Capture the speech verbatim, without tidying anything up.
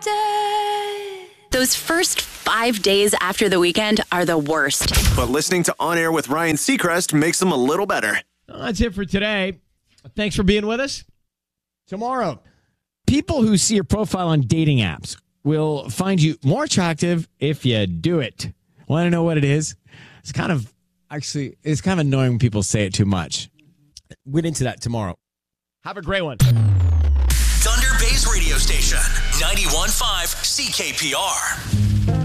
Those first five days after the weekend are the worst. But listening to On Air with Ryan Seacrest makes them a little better. Well, that's it for today. Thanks for being with us. Tomorrow, people who see your profile on dating apps will find you more attractive if you do it. Want to know what it is? It's kind of, actually, it's kind of annoying when people say it too much. We'll get into that tomorrow. Have a great one. Thunder Bay's radio station, ninety-one point five C K P R.